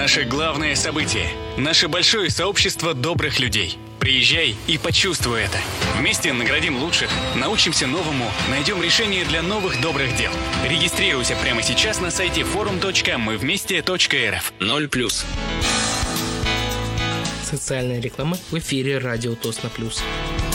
наше главное событие. Наше большое сообщество добрых людей. Приезжай и почувствуй это. Вместе наградим лучших, научимся новому, найдем решение для новых добрых дел. Регистрируйся прямо сейчас на сайте forum.мывместе.рф. 0+. Социальная реклама в эфире радио Тосно Плюс.